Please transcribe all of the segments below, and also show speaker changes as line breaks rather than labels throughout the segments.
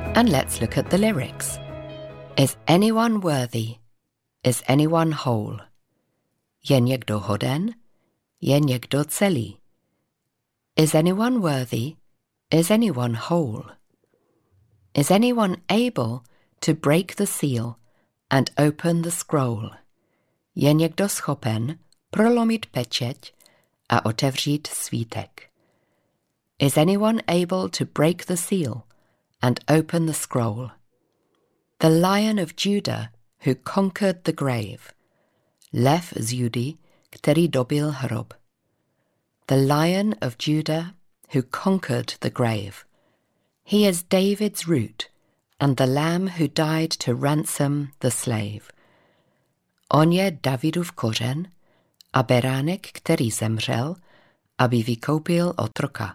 And let's look at the lyrics. Is anyone worthy? Is anyone whole? Je někdo hoden? Je někdo celý? Is anyone worthy? Is anyone whole? Is anyone able to break the seal and open the scroll? Je někdo schopen prolomit pečeť a otevřít svítek? Is anyone able to break the seal and open the scroll? The Lion of Judah who conquered the grave. Lev z Judy, který dobil hrob. The Lion of Judah who conquered the grave. He is David's root and the Lamb who died to ransom the slave. On je Davidův kořen a beránek, který zemřel, aby vykoupil otroka.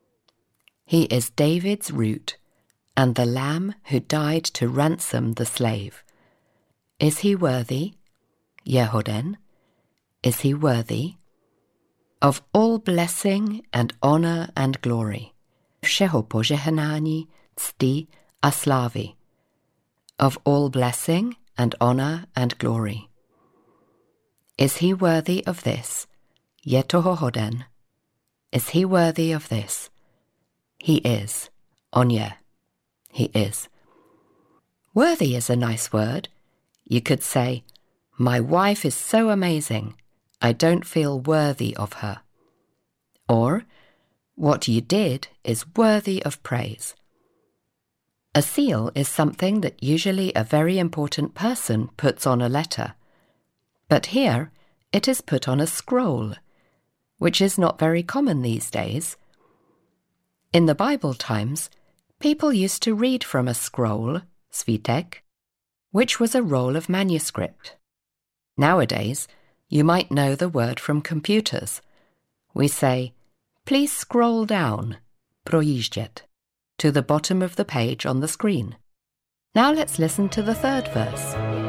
He is David's root and the Lamb who died to ransom the slave. Is he worthy? Je hoden. Is he worthy? Of all blessing and honor and glory. Všeho požehnání, cti a slávy. Of all blessing and honor and glory. Is he worthy of this? Je toho hoden. Is he worthy of this? He is. On je. He is. Worthy is a nice word. You could say, my wife is so amazing, I don't feel worthy of her. Or, what you did is worthy of praise. A seal is something that usually a very important person puts on a letter. But here it is put on a scroll, which is not very common these days. In the Bible times, people used to read from a scroll, svítek, which was a roll of manuscript. Nowadays, you might know the word from computers. We say, please scroll down, projíždět, to the bottom of the page on the screen. Now let's listen to the third verse.